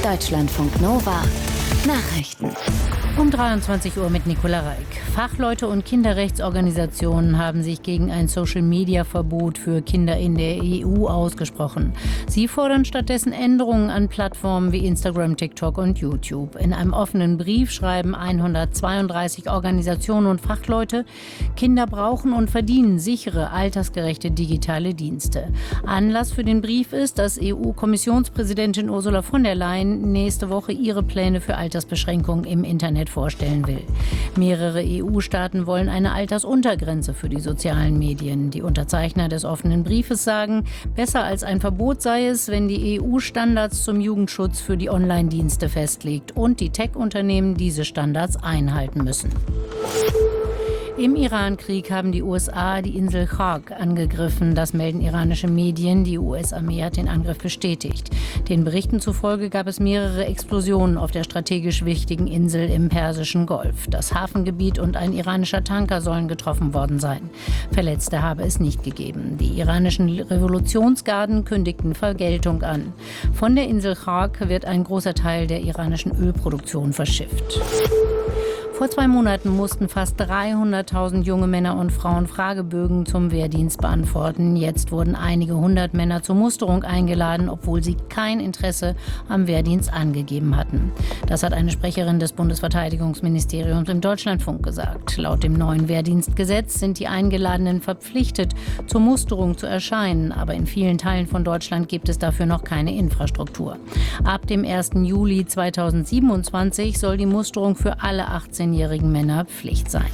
Deutschlandfunk Nova Nachrichten. Um 23 Uhr mit Nicola Reik. Fachleute und Kinderrechtsorganisationen haben sich gegen ein Social-Media-Verbot für Kinder in der EU ausgesprochen. Sie fordern stattdessen Änderungen an Plattformen wie Instagram, TikTok und YouTube. In einem offenen Brief schreiben 132 Organisationen und Fachleute, Kinder brauchen und verdienen sichere, altersgerechte digitale Dienste. Anlass für den Brief ist, dass EU-Kommissionspräsidentin Ursula von der Leyen nächste Woche ihre Pläne für Altersbeschränkungen im Internet vorstellen will. Mehrere EU-Staaten wollen eine Altersuntergrenze für die sozialen Medien. Die Unterzeichner des offenen Briefes sagen, besser als ein Verbot sei es, wenn die EU Standards zum Jugendschutz für die Online-Dienste festlegt und die Tech-Unternehmen diese Standards einhalten müssen. Im Iran-Krieg haben die USA die Insel Chag angegriffen. Das melden iranische Medien. Die US-Armee hat den Angriff bestätigt. Den Berichten zufolge gab es mehrere Explosionen auf der strategisch wichtigen Insel im Persischen Golf. Das Hafengebiet und ein iranischer Tanker sollen getroffen worden sein. Verletzte habe es nicht gegeben. Die iranischen Revolutionsgarden kündigten Vergeltung an. Von der Insel Chag wird ein großer Teil der iranischen Ölproduktion verschifft. Vor 2 Monaten mussten fast 300.000 junge Männer und Frauen Fragebögen zum Wehrdienst beantworten. Jetzt wurden einige 100 Männer zur Musterung eingeladen, obwohl sie kein Interesse am Wehrdienst angegeben hatten. Das hat eine Sprecherin des Bundesverteidigungsministeriums im Deutschlandfunk gesagt. Laut dem neuen Wehrdienstgesetz sind die Eingeladenen verpflichtet, zur Musterung zu erscheinen. Aber in vielen Teilen von Deutschland gibt es dafür noch keine Infrastruktur. Ab dem 1. Juli 2027 soll die Musterung für alle 18-jährigen Männer Pflicht sein.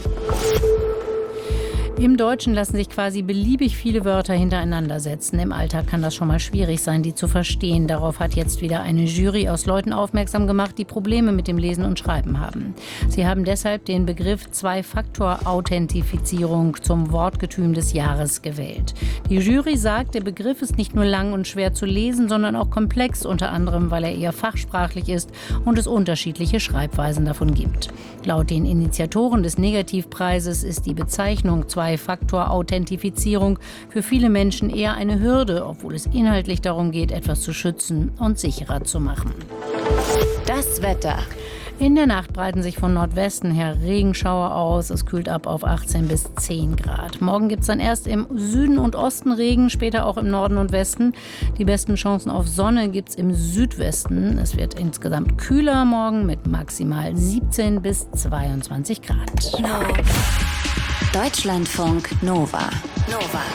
Im Deutschen lassen sich quasi beliebig viele Wörter hintereinander setzen. Im Alltag kann das schon mal schwierig sein, die zu verstehen. Darauf hat jetzt wieder eine Jury aus Leuten aufmerksam gemacht, die Probleme mit dem Lesen und Schreiben haben. Sie haben deshalb den Begriff Zwei-Faktor-Authentifizierung zum Wortgetüm des Jahres gewählt. Die Jury sagt, der Begriff ist nicht nur lang und schwer zu lesen, sondern auch komplex, unter anderem, weil er eher fachsprachlich ist und es unterschiedliche Schreibweisen davon gibt. Laut den Initiatoren des Negativpreises ist die Bezeichnung Zwei-Faktor-Authentifizierung für viele Menschen eher eine Hürde, obwohl es inhaltlich darum geht, etwas zu schützen und sicherer zu machen. Das Wetter. In der Nacht breiten sich von Nordwesten her Regenschauer aus. Es kühlt ab auf 18 bis 10 Grad. Morgen gibt es dann erst im Süden und Osten Regen, später auch im Norden und Westen. Die besten Chancen auf Sonne gibt es im Südwesten. Es wird insgesamt kühler morgen mit maximal 17 bis 22 Grad. Deutschlandfunk Nova.